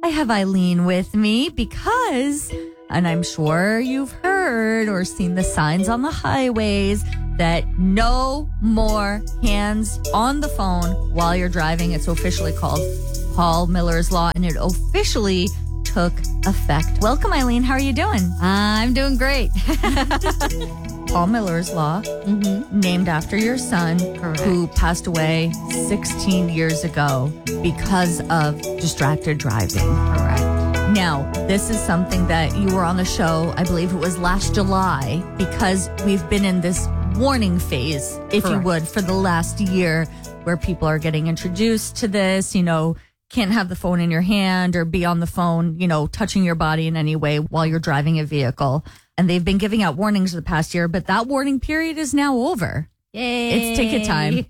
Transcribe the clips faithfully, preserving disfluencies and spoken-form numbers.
I have Eileen with me because, and I'm sure you've heard or seen the signs on the highways that no more hands on the phone while you're driving. It's officially called Paul Miller's Law, and it officially took effect. Welcome, Eileen. How are you doing? I'm doing great. Paul Miller's Law, Mm-hmm. named after your son, Correct. who passed away sixteen years ago because of distracted driving. Correct. Now, this is something that you were on the show, I believe it was last July, because we've been in this warning phase, if you Correct. would, for the last year, where people are getting introduced to this, you know, can't have the phone in your hand or be on the phone, you know, touching your body in any way while you're driving a vehicle. And they've been giving out warnings the past year, but that warning period is now over. Yay. It's ticket time.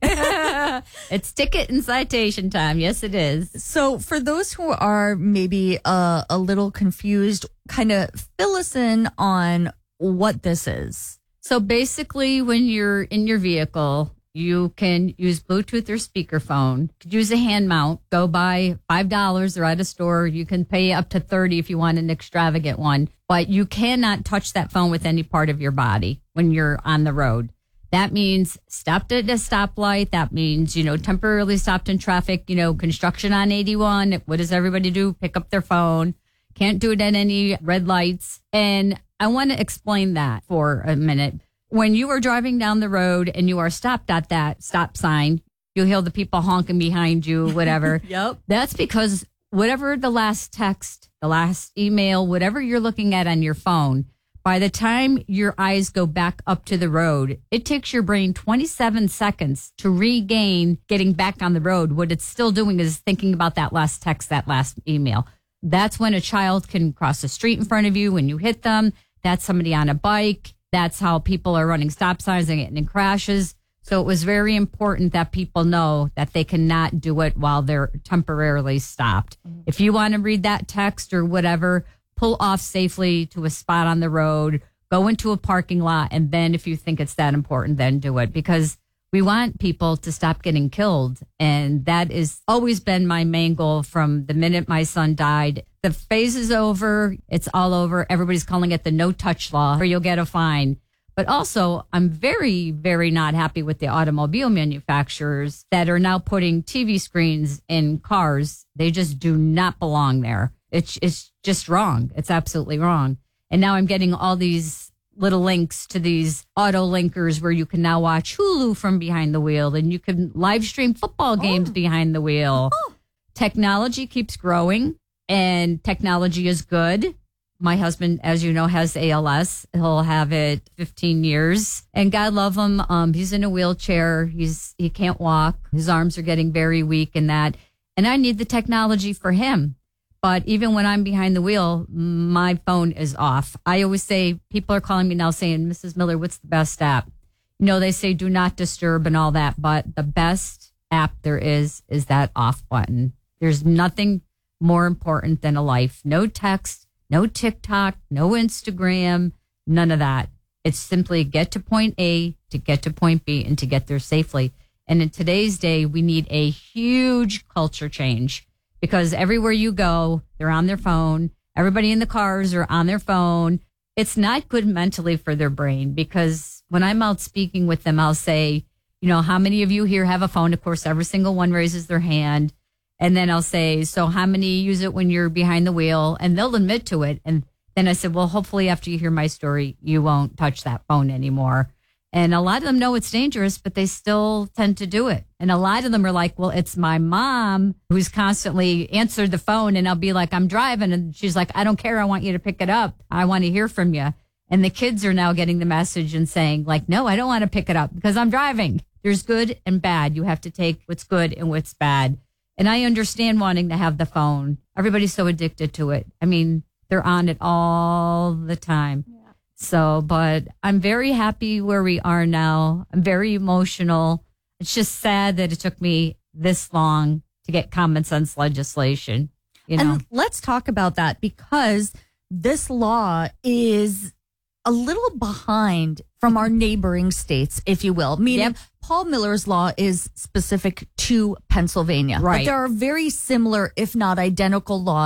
It's ticket and citation time. Yes, it is. So for those who are maybe uh, a little confused, kind of fill us in on what this is. So basically, when you're in your vehicle, you can use Bluetooth or speakerphone. You could use a hand mount. Go buy five dollars. They're at a store. You can pay up to thirty dollars if you want an extravagant one. But you cannot touch that phone with any part of your body when you're on the road. That means stopped at a stoplight. That means, you know, temporarily stopped in traffic, you know, construction on eighty-one. What does everybody do? Pick up their phone. Can't do it at any red lights. And I want to explain that for a minute. When you are driving down the road and you are stopped at that stop sign, you'll hear the people honking behind you, whatever. Yep. That's because whatever the last text, the last email, whatever you're looking at on your phone, by the time your eyes go back up to the road, it takes your brain twenty-seven seconds to regain getting back on the road. What it's still doing is thinking about that last text, that last email. That's when a child can cross the street in front of you when you hit them. That's somebody on a bike. That's how people are running stop signs and getting in crashes. So it was very important that people know that they cannot do it while they're temporarily stopped. Mm-hmm. If you want to read that text or whatever, pull off safely to a spot on the road, go into a parking lot, and then if you think it's that important, then do it. Because we want people to stop getting killed. And that has always been my main goal from the minute my son died. The phase is over. It's all over. Everybody's calling it the no-touch law, or you'll get a fine. But also, I'm very, very not happy with the automobile manufacturers that are now putting T V screens in cars. They just do not belong there. It's, it's just wrong. It's absolutely wrong. And now I'm getting all these little links to these auto linkers where you can now watch Hulu from behind the wheel, and you can live stream football games Oh. behind the wheel. Oh. Technology keeps growing, and technology is good. My husband, as you know, has A L S. He'll have it fifteen years, and God love him. Um, he's in a wheelchair. He's he can't walk. His arms are getting very weak, and that. And I need the technology for him. But even when I'm behind the wheel, my phone is off. I always say, people are calling me now saying, Missus Miller, what's the best app? You know, they say do not disturb and all that, but the best app there is is that off button. There's nothing more important than a life. No text, no TikTok, no Instagram, none of that. It's simply get to point A to get to point B and to get there safely. And in today's day, we need a huge culture change. Because everywhere you go, they're on their phone. Everybody in the cars are on their phone. It's not good mentally for their brain, because when I'm out speaking with them, I'll say, you know, how many of you here have a phone? Of course, every single one raises their hand. And then I'll say, so how many use it when you're behind the wheel? And they'll admit to it. And then I said, well, hopefully after you hear my story, you won't touch that phone anymore. And a lot of them know it's dangerous, but they still tend to do it. And a lot of them are like, well, it's my mom who's constantly answered the phone. And I'll be like, I'm driving. And she's like, I don't care. I want you to pick it up. I want to hear from you. And the kids are now getting the message and saying like, no, I don't want to pick it up because I'm driving. There's good and bad. You have to take what's good and what's bad. And I understand wanting to have the phone. Everybody's so addicted to it. I mean, they're on it all the time. Yeah. So, but I'm very happy where we are now. I'm very emotional. It's just sad that it took me this long to get common sense legislation. You know? And let's talk about that, because this law is a little behind from our neighboring states, if you will. Meaning, Yep. Paul Miller's Law is specific to Pennsylvania. Right. But there are very similar, if not identical, laws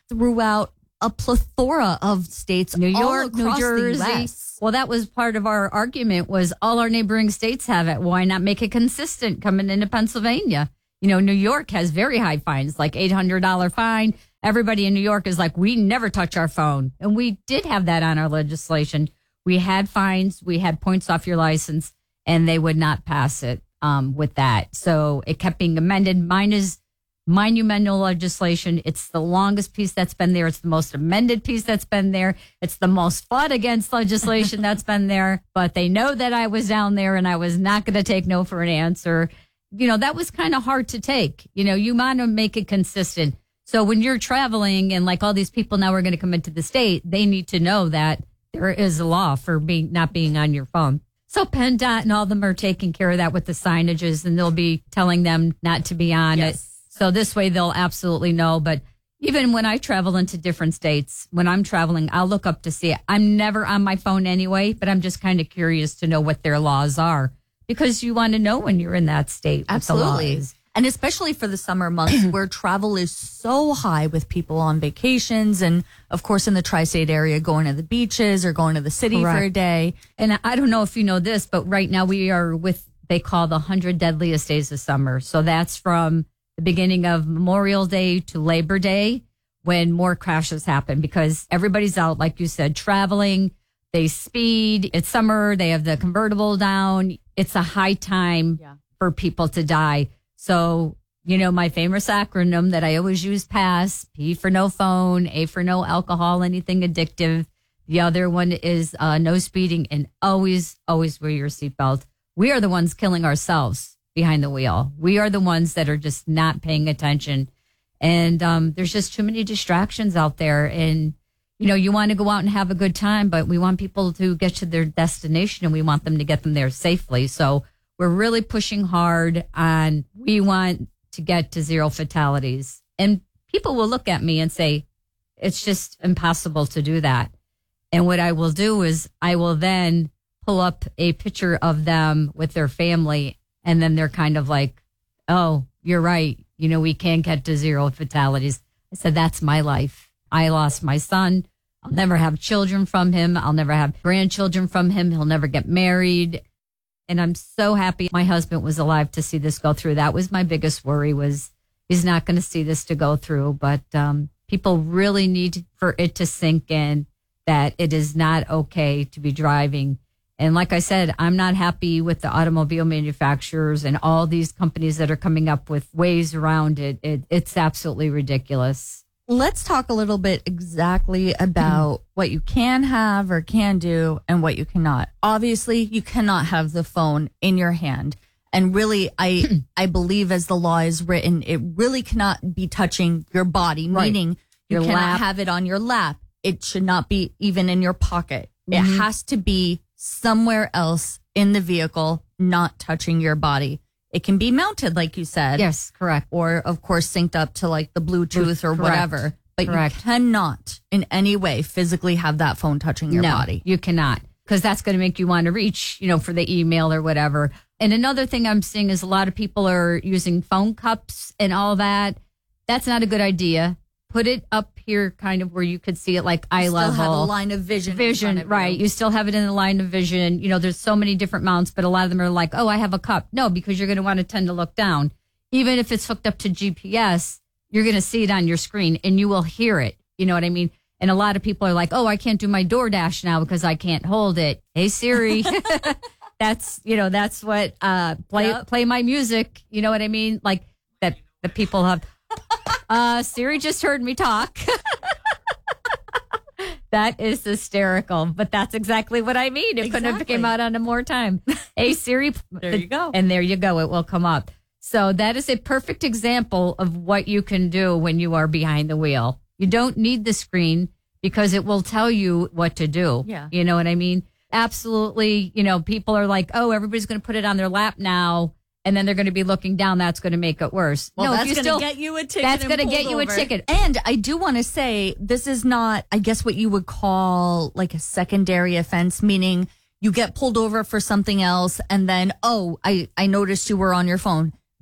throughout a plethora of states, New all York, New across Jersey. the U S. Well, that was part of our argument was all our neighboring states have it. Why not make it consistent coming into Pennsylvania? You know, New York has very high fines, like eight hundred dollars fine. Everybody in New York is like, we never touch our phone. And we did have that on our legislation. We had fines, we had points off your license, and they would not pass it um, with that. So it kept being amended. Mine is monumental legislation. It's the longest piece that's been there. It's the most amended piece that's been there. It's the most fought against legislation that's been there. But they know that I was down there and I was not going to take no for an answer. You know, that was kind of hard to take. You know, you want to make it consistent. So when you're traveling and like all these people now are going to come into the state, they need to know that there is a law for being not being on your phone. So PennDOT and all of them are taking care of that with the signages, and they'll be telling them not to be on Yes. it. So this way they'll absolutely know. But even when I travel into different states, when I'm traveling, I'll look up to see it. I'm never on my phone anyway, but I'm just kind of curious to know what their laws are, because you want to know when you're in that state. what the law Absolutely. is. And especially for the summer months where travel is so high with people on vacations and, of course, in the tri-state area, going to the beaches or going to the city for a Correct. day. And I don't know if you know this, but right now we are with, they call the one hundred deadliest days of summer. So that's from the beginning of Memorial Day to Labor Day, when more crashes happen because everybody's out, like you said, traveling. They speed. It's summer. They have the convertible down. It's a high time Yeah. for people to die. So, you know, my famous acronym that I always use, PASS, P for no phone, A for no alcohol, anything addictive. The other one is uh, no speeding, and always, always wear your seatbelt. We are the ones killing ourselves behind the wheel. We are the ones that are just not paying attention. And um, there's just too many distractions out there. And, you know, you want to go out and have a good time, but we want people to get to their destination and we want them to get them there safely. So we're really pushing hard on, we want to get to zero fatalities. And people will look at me and say, it's just impossible to do that. And what I will do is I will then pull up a picture of them with their family. And then they're kind of like, oh, you're right. You know, we can't get to zero fatalities. I said, that's my life. I lost my son. I'll never have children from him. I'll never have grandchildren from him. He'll never get married. And I'm so happy my husband was alive to see this go through. That was my biggest worry, was he's not going to see this to go through. But um, people really need for it to sink in that it is not okay to be driving. And like I said, I'm not happy with the automobile manufacturers and all these companies that are coming up with ways around it. it it's absolutely ridiculous. Let's talk a little bit exactly about what you can have or can do and what you cannot. Obviously, you cannot have the phone in your hand. And really, I I believe as the law is written, it really cannot be touching your body, Right. meaning you Your cannot lap. have it on your lap. It should not be even in your pocket. It Mhm. has to be somewhere else in the vehicle, not touching your body. It can be mounted, like you said. Yes, correct. Or, of course, synced up to like the Bluetooth or Correct. whatever. But Correct. you cannot in any way physically have that phone touching your no, body. you cannot, because that's going to make you want to reach, you know, for the email or whatever. And another thing I'm seeing is a lot of people are using phone cups and all that. That's not a good idea. Put it up here kind of where you could see it like eye You level. still have a line of vision. in front Vision, of you. right. You still have it in the line of vision. You know, there's so many different mounts, but a lot of them are like, oh, I have a cup. No, because you're going to want to tend to look down. Even if it's hooked up to G P S, you're going to see it on your screen and you will hear it. You know what I mean? And a lot of people are like, oh, I can't do my DoorDash now because I can't hold it. Hey, Siri. That's, you know, that's what, uh, play, Yep. play my music. You know what I mean? Like that, the people have, uh, Siri just heard me talk. That is hysterical, but that's exactly what I mean. It couldn't have Exactly. came out on a more time. Hey, Siri. There you go. And there you go. It will come up. So that is a perfect example of what you can do when you are behind the wheel. You don't need the screen because it will tell you what to do. Yeah. You know what I mean? Absolutely. You know, people are like, oh, everybody's going to put it on their lap now. And then they're going to be looking down. That's going to make it worse. Well, no, if that's you going still, to get you a ticket. that's and gonna pulled get you a over. ticket. And I do want to say this is not, I guess, what you would call like a secondary offense, meaning you get pulled over for something else, and then, oh, I I noticed you were on your phone.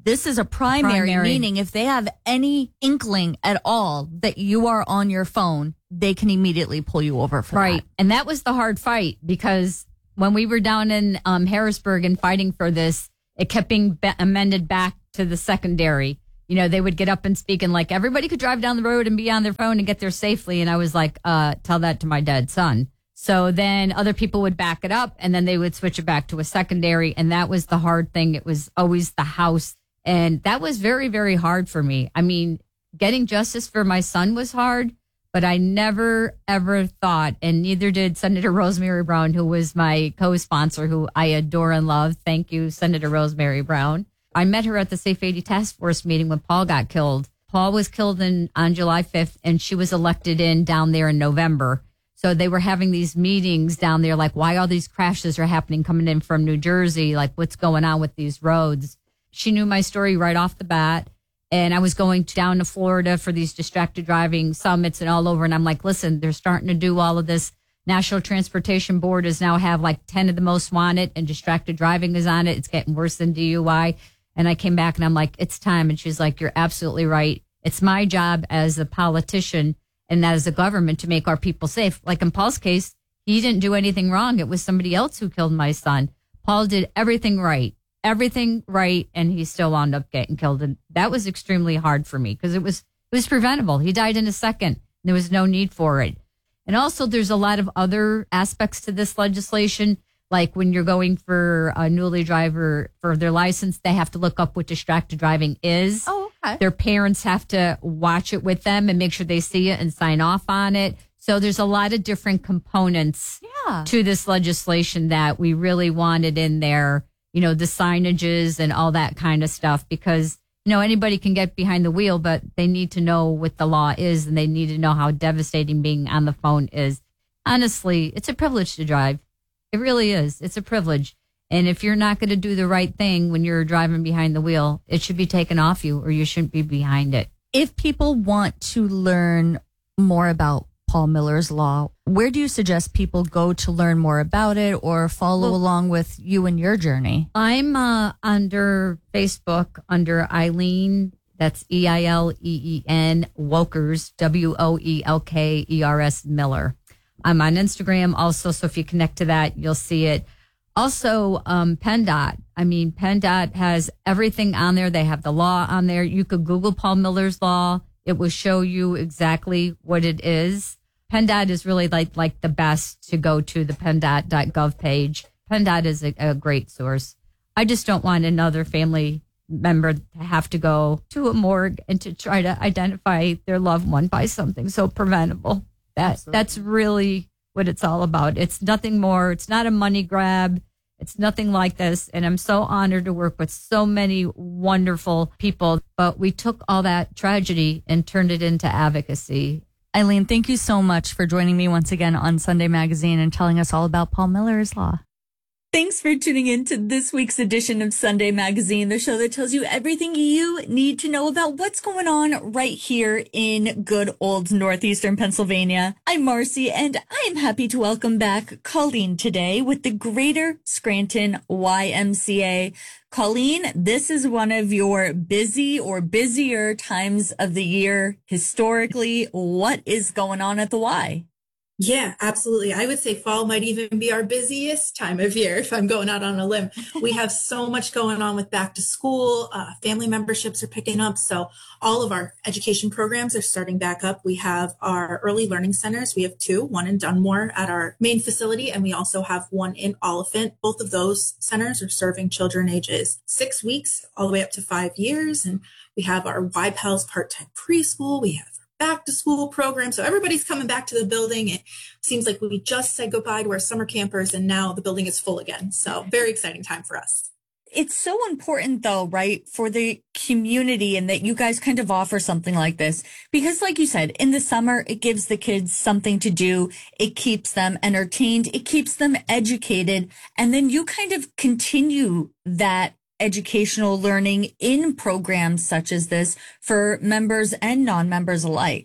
This is a primary, Primary. meaning if they have any inkling at all that you are on your phone, they can immediately pull you over for Right. that. And that was the hard fight because when we were down in um, Harrisburg and fighting for this, it kept being be- amended back to the secondary. You know, they would get up and speak and like everybody could drive down the road and be on their phone and get there safely. And I was like, uh, tell that to my dead son. So then other people would back it up and then they would switch it back to a secondary. And that was the hard thing. It was always the house. And that was very, very hard for me. I mean, getting justice for my son was hard, but I never, ever thought, and neither did Senator Rosemary Brown, who was my co-sponsor, who I adore and love. Thank you, Senator Rosemary Brown. I met her at the Safe eighty Task Force meeting when Paul got killed. Paul was killed in, on July fifth, and she was elected in down there in November. So they were having these meetings down there, like why all these crashes are happening coming in from New Jersey, like what's going on with these roads. She knew my story right off the bat. And I was going down to Florida for these distracted driving summits and all over. And I'm like, listen, they're starting to do all of this. National Transportation Board is now have like ten of the most wanted and distracted driving is on it. It's getting worse than D U I. And I came back and I'm like, it's time. And she's like, you're absolutely right. It's my job as a politician and as a government to make our people safe. Like in Paul's case, he didn't do anything wrong. It was somebody else who killed my son. Paul did everything right. everything right, and he still wound up getting killed. And that was extremely hard for me because it was it was preventable. He died in a second. There was no need for it. And also, there's a lot of other aspects to this legislation, like when you're going for a newly driver for their license, they have to look up what distracted driving is. Oh, okay. Their parents have to watch it with them and make sure they see it and sign off on it. So there's a lot of different components Yeah. to this legislation that we really wanted in there. You know, the signages and all that kind of stuff, because, you know, anybody can get behind the wheel, but they need to know what the law is and they need to know how devastating being on the phone is. Honestly, it's a privilege to drive. It really is. It's a privilege. And if you're not going to do the right thing when you're driving behind the wheel, it should be taken off you or you shouldn't be behind it. If people want to learn more about Paul Miller's Law, where do you suggest people go to learn more about it or follow Well, along with you and your journey? I'm uh, under Facebook under Eileen, that's E I L E E N, Wokers, W O E L K E R S Miller. I'm on Instagram also, so if you connect to that, you'll see it. Also, um, PennDOT. I mean, PennDOT has everything on there. They have the law on there. You could Google Paul Miller's Law. It will show you exactly what it is. PennDOT is really like like the best to go to, the PennDOT dot gov page. PennDOT is a, a great source. I just don't want another family member to have to go to a morgue and to try to identify their loved one by something so preventable. That Absolutely. That's really what it's all about. It's nothing more. It's not a money grab. It's nothing like this. And I'm so honored to work with so many wonderful people. But we took all that tragedy and turned it into advocacy. Eileen, thank you so much for joining me once again on Sunday Magazine and telling us all about Paul Miller's Law. Thanks for tuning in to this week's edition of Sunday Magazine, the show that tells you everything you need to know about what's going on right here in good old northeastern Pennsylvania. I'm Marcy, and I'm happy to welcome back Colleen today with the Greater Scranton Y M C A. Colleen, this is one of your busy or busier times of the year historically. What is going on at the Y? Yeah, absolutely. I would say fall might even be our busiest time of year if I'm going out on a limb. We have so much going on with back to school. Uh, family memberships are picking up. So all of our education programs are starting back up. We have our early learning centers. We have two, one in Dunmore at our main facility, and we also have one in Oliphant. Both of those centers are serving children ages six weeks all the way up to five years. And we have our Y PALS part-time preschool. We have back to school program. So everybody's coming back to the building. It seems like we just said goodbye to our summer campers and now the building is full again. So very exciting time for us. It's so important though, right, for the community, and that you guys kind of offer something like this because, like you said, in the summer, it gives the kids something to do. It keeps them entertained. It keeps them educated. And then you kind of continue that educational learning in programs such as this for members and non-members alike.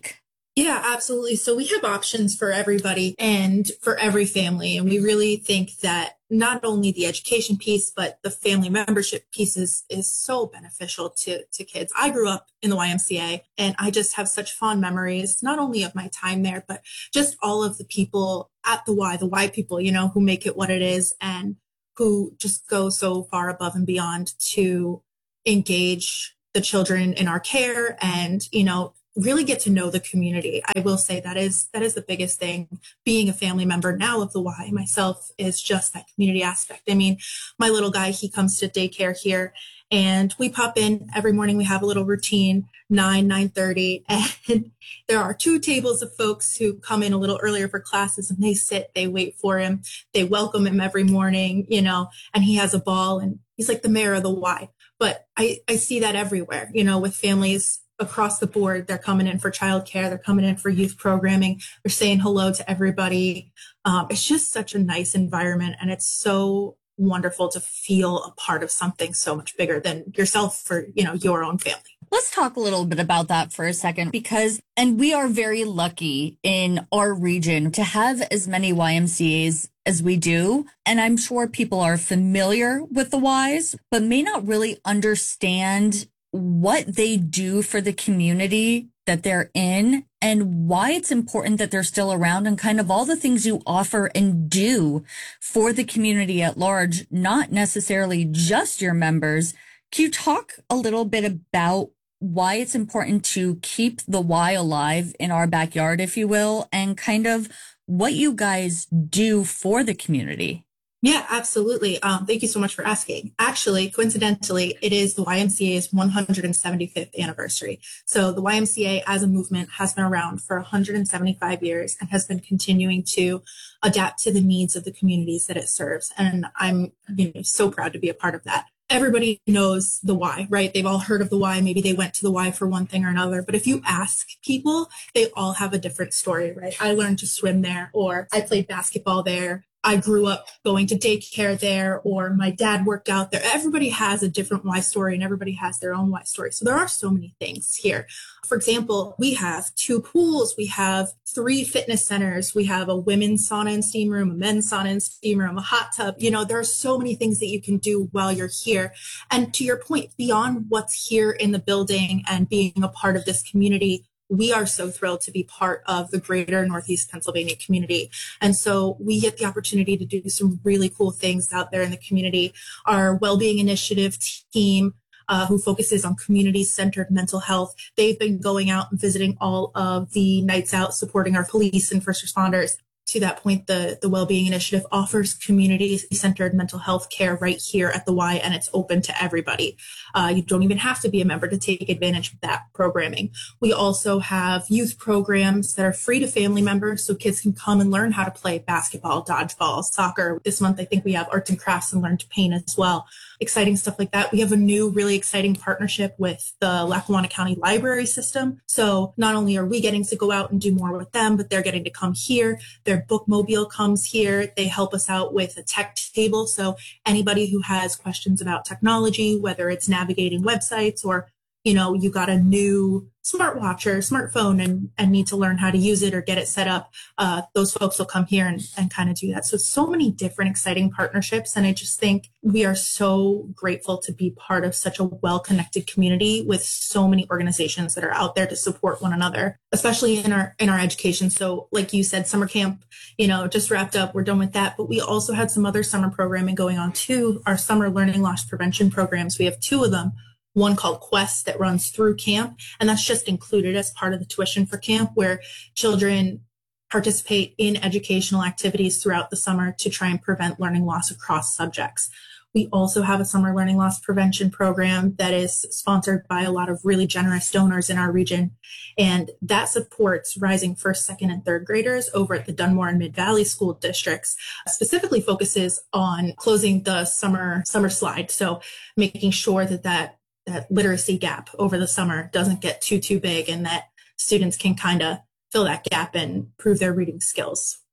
Yeah, absolutely. So we have options for everybody and for every family. And we really think that not only the education piece, but the family membership piece is, is so beneficial to, to kids. I grew up in the Y M C A and I just have such fond memories, not only of my time there, but just all of the people at the Y, the Y people, you know, who make it what it is and who just go so far above and beyond to engage the children in our care and, you know, really get to know the community. I will say that is that is the biggest thing. Being a family member now of the Y myself is just that community aspect. I mean, my little guy, he comes to daycare here and we pop in every morning. We have a little routine, nine, nine thirty. And there are two tables of folks who come in a little earlier for classes and they sit, they wait for him. They welcome him every morning, you know, and he has a ball and he's like the mayor of the Y. But I, I see that everywhere, you know, with families across the board. They're coming in for childcare. They're coming in for youth programming. They're saying hello to everybody. Um, it's just such a nice environment. And it's so wonderful to feel a part of something so much bigger than yourself or, you know, your own family. Let's talk a little bit about that for a second because, and we are very lucky in our region to have as many Y M C As as we do. And I'm sure people are familiar with the Ys, but may not really understand what they do for the community that they're in and why it's important that they're still around and kind of all the things you offer and do for the community at large, not necessarily just your members. Can you talk a little bit about why it's important to keep the Y alive in our backyard, if you will, and kind of what you guys do for the community? Yeah, absolutely. Um, thank you so much for asking. Actually, coincidentally, it is the Y M C A's one hundred seventy-fifth anniversary. So the Y M C A as a movement has been around for one hundred seventy-five years and has been continuing to adapt to the needs of the communities that it serves. And I'm you know, so proud to be a part of that. Everybody knows the Y, right? They've all heard of the Y. Maybe they went to the Y for one thing or another. But if you ask people, they all have a different story, right? I learned to swim there, or I played basketball there. I grew up going to daycare there, or my dad worked out there. Everybody has a different Y story and everybody has their own Y story. So there are so many things here. For example, we have two pools. We have three fitness centers. We have a women's sauna and steam room, a men's sauna and steam room, a hot tub. You know, there are so many things that you can do while you're here. And to your point, beyond what's here in the building and being a part of this community, we are so thrilled to be part of the greater Northeast Pennsylvania community. And so we get the opportunity to do some really cool things out there in the community. Our Wellbeing Initiative team, uh, who focuses on community-centered mental health, they've been going out and visiting all of the nights out, supporting our police and first responders. To that point, the, the Wellbeing Initiative offers community-centered mental health care right here at the Y, and it's open to everybody. Uh, you don't even have to be a member to take advantage of that programming. We also have youth programs that are free to family members, so kids can come and learn how to play basketball, dodgeball, soccer. This month, I think we have arts and crafts and learn to paint as well. Exciting stuff like that. We have a new, really exciting partnership with the Lackawanna County Library System. So not only are we getting to go out and do more with them, but they're getting to come here. Their bookmobile comes here. They help us out with a tech table. So anybody who has questions about technology, whether it's navigating websites or, you know, you got a new smartwatch or smartphone and, and need to learn how to use it or get it set up, uh, those folks will come here and, and kind of do that. So so many different exciting partnerships. And I just think we are so grateful to be part of such a well-connected community with so many organizations that are out there to support one another, especially in our, in our education. So like you said, summer camp, you know, just wrapped up, we're done with that. But we also had some other summer programming going on too. Our summer learning loss prevention programs, we have two of them. One called Quest that runs through camp, and that's just included as part of the tuition for camp, where children participate in educational activities throughout the summer to try and prevent learning loss across subjects. We also have a summer learning loss prevention program that is sponsored by a lot of really generous donors in our region, and that supports rising first, second, and third graders over at the Dunmore and Mid-Valley school districts. Specifically focuses on closing the summer summer slide, so making sure that that that literacy gap over the summer doesn't get too, too big and that students can kind of fill that gap and prove their reading skills.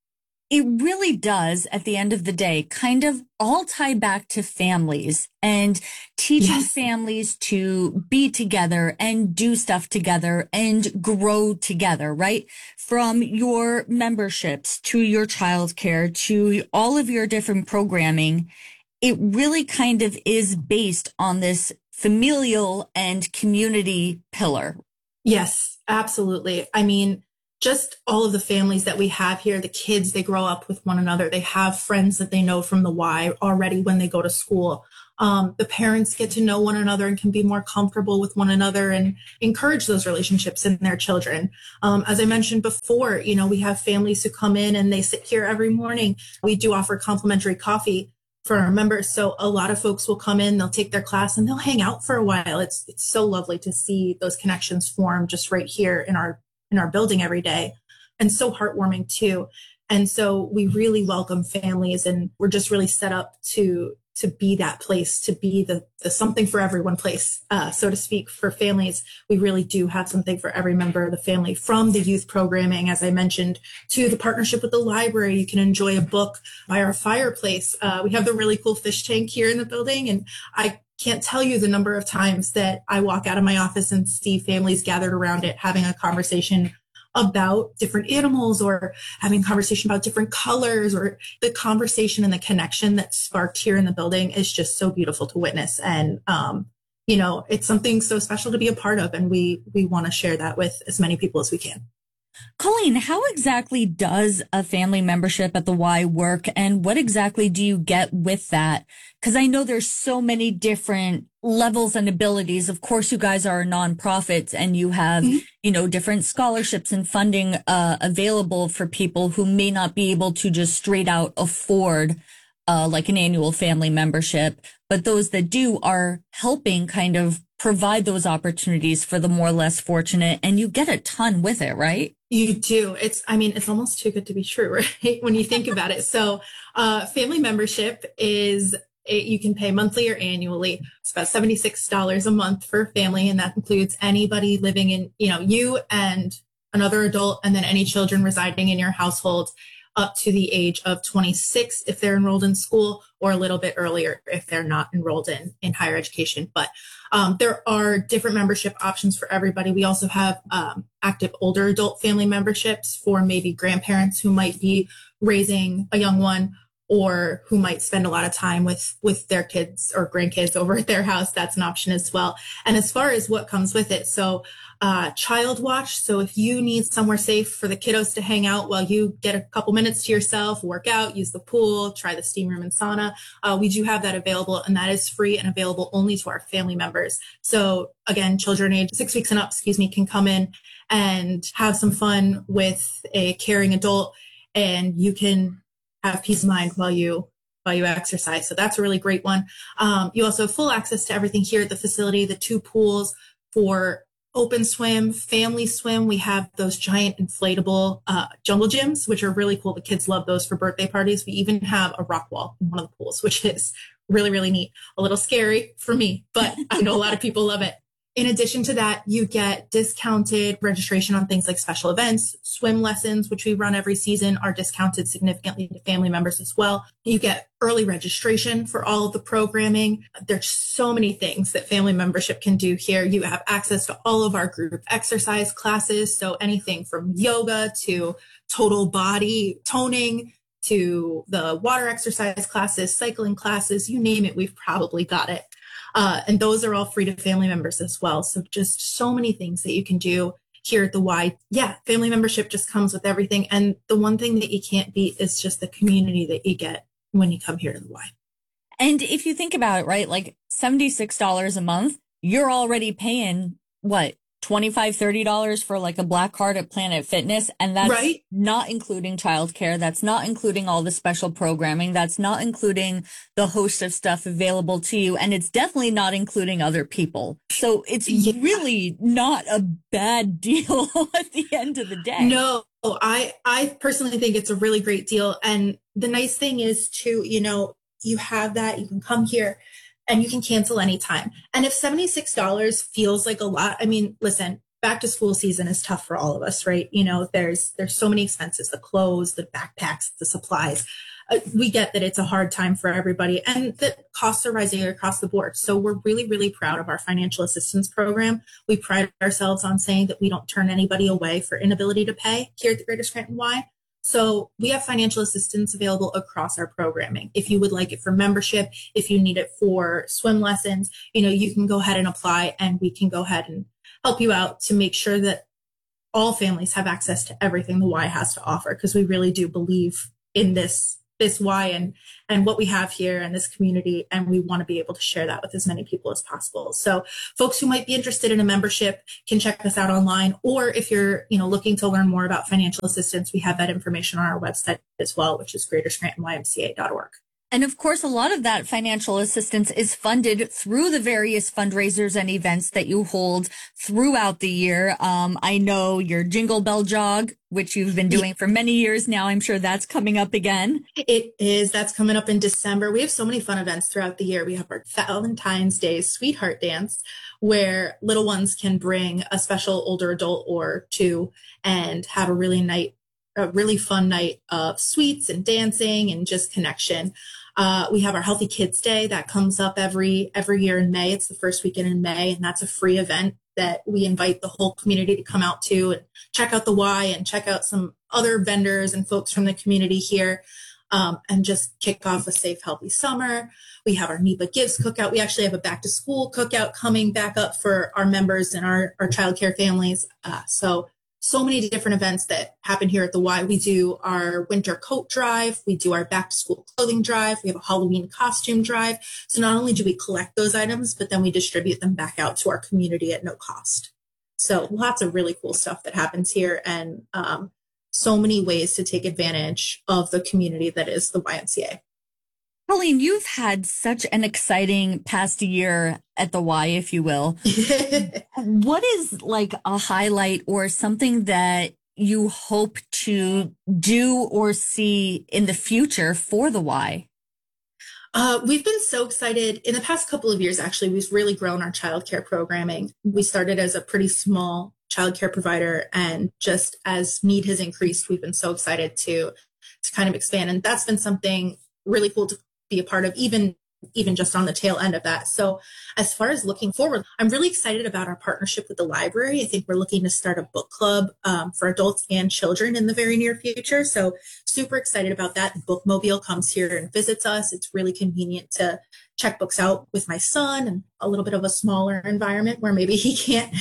it really does, at the end of the day, kind of all tie back to families and teaching Yes. families to be together and do stuff together and grow together, right? From your memberships to your childcare to all of your different programming, it really kind of is based on this familial and community pillar. Yes, absolutely. I mean, just all of the families that we have here, the kids, they grow up with one another. They have friends that they know from the Y already when they go to school. Um, the parents get to know one another and can be more comfortable with one another and encourage those relationships in their children. Um, as I mentioned before, you know, we have families who come in and they sit here every morning. We do offer complimentary coffee for our members. So a lot of folks will come in, they'll take their class and they'll hang out for a while. It's, it's so lovely to see those connections form just right here in our in our building every day, and so heartwarming too. And so we really welcome families, and we're just really set up to to be that place, to be the, the something for everyone place, uh, so to speak, for families. We really do have something for every member of the family, from the youth programming, as I mentioned, to the partnership with the library. You can enjoy a book by our fireplace. Uh, we have the really cool fish tank here in the building, and I can't tell you the number of times that I walk out of my office and see families gathered around it having a conversation about different animals, or having a conversation about different colors, or the conversation and the connection that sparked here in the building is just so beautiful to witness. And, um, you know, it's something so special to be a part of. And we, we want to share that with as many people as we can. Colleen, how exactly does a family membership at the Y work, and what exactly do you get with that? Because I know there's so many different levels and abilities. Of course, you guys are a nonprofit and you have, mm-hmm. you know, different scholarships and funding uh, available for people who may not be able to just straight out afford uh, like an annual family membership. But those that do are helping kind of provide those opportunities for the more or less fortunate, and you get a ton with it, right? You do. It's, I mean, it's almost too good to be true, right? When you think about it. So, uh, family membership is, it, you can pay monthly or annually. It's about seventy-six dollars a month for a family. And that includes anybody living in, you know, you and another adult, and then any children residing in your household up to the age of twenty-six if they're enrolled in school, or a little bit earlier if they're not enrolled in, in higher education. But um, there are different membership options for everybody. We also have um, active older adult family memberships for maybe grandparents who might be raising a young one, or who might spend a lot of time with, with their kids or grandkids over at their house. That's an option as well. And as far as what comes with it, so uh, child watch. So if you need somewhere safe for the kiddos to hang out while you get a couple minutes to yourself, work out, use the pool, try the steam room and sauna, uh, we do have that available, and that is free and available only to our family members. So again, children age six weeks and up, excuse me, can come in and have some fun with a caring adult, and you can have peace of mind while you while you exercise. So that's a really great one. Um, you also have full access to everything here at the facility, the two pools for open swim, family swim. We have those giant inflatable uh, jungle gyms, which are really cool. The kids love those for birthday parties. We even have a rock wall in one of the pools, which is really, really neat. A little scary for me, but I know a lot of people love it. In addition to that, you get discounted registration on things like special events. Swim lessons, which we run every season, are discounted significantly to family members as well. You get early registration for all of the programming. There's so many things that family membership can do here. You have access to all of our group exercise classes. So anything from yoga to total body toning to the water exercise classes, cycling classes, you name it, we've probably got it. Uh, and those are all free to family members as well. So just so many things that you can do here at the Y. Yeah, family membership just comes with everything. And the one thing that you can't beat is just the community that you get when you come here to the Y. And if you think about it, right, like seventy-six dollars a month, you're already paying what, twenty-five dollars, thirty dollars for like a black card at Planet Fitness. And that's right. Not including childcare. That's not including all the special programming. That's not including the host of stuff available to you. And it's definitely not including other people. So it's yeah. really not a bad deal at the end of the day. No, I, I personally think it's a really great deal. And the nice thing is too, you know, you have that, you can come here and you can cancel anytime. And if seventy-six dollars feels like a lot, I mean, listen, back to school season is tough for all of us, right? You know, there's there's so many expenses, the clothes, the backpacks, the supplies. Uh, we get that it's a hard time for everybody and that costs are rising across the board. So we're really, really proud of our financial assistance program. We pride ourselves on saying that we don't turn anybody away for inability to pay here at the Greater Scranton Y. So we have financial assistance available across our programming. If you would like it for membership, if you need it for swim lessons, you know, you can go ahead and apply and we can go ahead and help you out to make sure that all families have access to everything the Y has to offer, because we really do believe in this this Y and and what we have here in this community, and we want to be able to share that with as many people as possible. So folks who might be interested in a membership can check us out online, or if you're you know looking to learn more about financial assistance, we have that information on our website as well, which is greater scranton y m c a dot org. And of course, a lot of that financial assistance is funded through the various fundraisers and events that you hold throughout the year. Um, I know your Jingle Bell Jog, which you've been doing for many years now. I'm sure that's coming up again. It is. That's coming up in December. We have so many fun events throughout the year. We have our Valentine's Day Sweetheart Dance, where little ones can bring a special older adult or two and have a really night, a really fun night of sweets and dancing and just connection. Uh, we have our Healthy Kids Day that comes up every every year in May. It's the first weekend in May, and that's a free event that we invite the whole community to come out to and check out the Y and check out some other vendors and folks from the community here, um, and just kick off a safe, healthy summer. We have our NEPA Gives Cookout. We actually have a back to school cookout coming back up for our members and our, our childcare families. Uh, so So many different events that happen here at the Y. We do our winter coat drive. We do our back to school clothing drive. We have a Halloween costume drive. So not only do we collect those items, but then we distribute them back out to our community at no cost. So lots of really cool stuff that happens here, and um, so many ways to take advantage of the community that is the Y M C A. Colleen, you've had such an exciting past year at the Y, if you will. What is like a highlight or something that you hope to do or see in the future for the Y? Uh, we've been so excited. In the past couple of years, actually, we've really grown our childcare programming. We started as a pretty small childcare provider, and just as need has increased, we've been so excited to to kind of expand. And that's been something really cool to be a part of, even even just on the tail end of that. So as far as looking forward, I'm really excited about our partnership with the library. I think we're looking to start a book club um, for adults and children in the very near future. So super excited about that. The Bookmobile comes here and visits us. It's really convenient to check books out with my son, and a little bit of a smaller environment where maybe he can't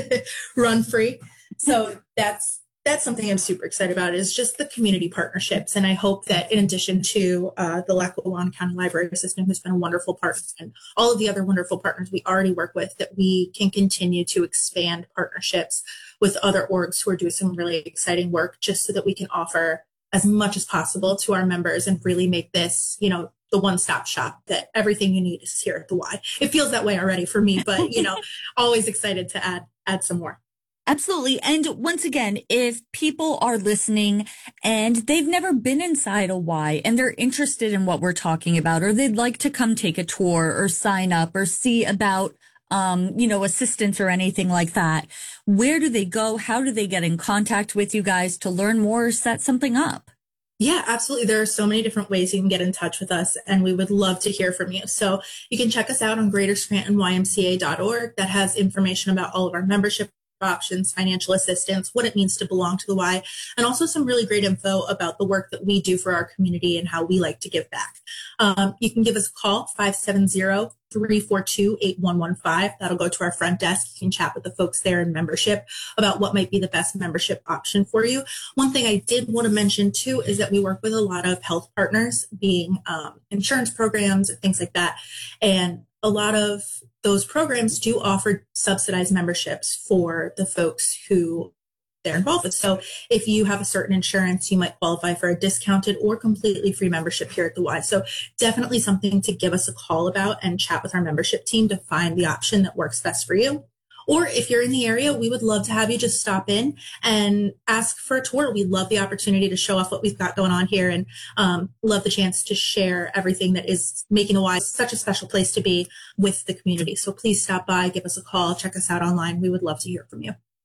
run free. So that's That's something I'm super excited about, is just the community partnerships. And I hope that in addition to uh, the Lackawanna County Library System, who's been a wonderful partner, and all of the other wonderful partners we already work with, that we can continue to expand partnerships with other orgs who are doing some really exciting work, just so that we can offer as much as possible to our members and really make this, you know, the one-stop shop that everything you need is here at the Y. It feels that way already for me, but, you know, always excited to add add some more. Absolutely. And once again, if people are listening and they've never been inside a Y and they're interested in what we're talking about, or they'd like to come take a tour or sign up or see about, um, you know, assistance or anything like that, where do they go? How do they get in contact with you guys to learn more or set something up? Yeah, absolutely. There are so many different ways you can get in touch with us, and we would love to hear from you. So you can check us out on greater scranton y m c a dot org. That has information about all of our membership options, financial assistance, what it means to belong to the Y, and also some really great info about the work that we do for our community and how we like to give back. Um, you can give us a call, five seven zero, three four two, eight one one five. That'll go to our front desk. You can chat with the folks there in membership about what might be the best membership option for you. One thing I did want to mention too is that we work with a lot of health partners, being um, insurance programs and things like that. And a lot of those programs do offer subsidized memberships for the folks who they're involved with. So if you have a certain insurance, you might qualify for a discounted or completely free membership here at the Y. So definitely something to give us a call about and chat with our membership team to find the option that works best for you. Or if you're in the area, we would love to have you just stop in and ask for a tour. We'd love the opportunity to show off what we've got going on here, and um, love the chance to share everything that is making the Y such a special place to be with the community. So please stop by, give us a call, check us out online. We would love to hear from you.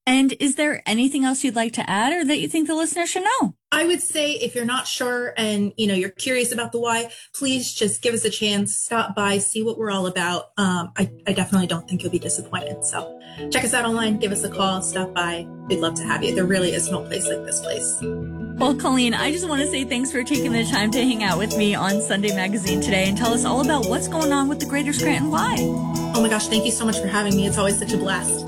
And is there anything else you'd like to add or that you think the listener should know? I would say if you're not sure and, you know, you're curious about the why, please just give us a chance, stop by, see what we're all about. Um, I, I definitely don't think you'll be disappointed. So check us out online, give us a call, stop by. We'd love to have you. There really is no place like this place. Well, Colleen, I just want to say thanks for taking the time to hang out with me on Sunday Magazine today and tell us all about what's going on with the Greater Scranton Y. Oh my gosh, thank you so much for having me. It's always such a blast.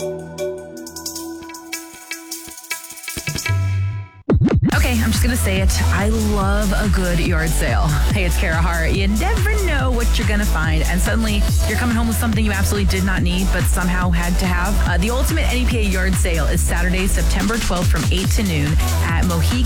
Okay, I'm just going to say it. I love a good yard sale. Hey, it's Kara Hart. You never know what you're going to find. And suddenly you're coming home with something you absolutely did not need, but somehow had to have. Uh, the ultimate N E P A yard sale is Saturday, September twelfth from eight to noon at Mohican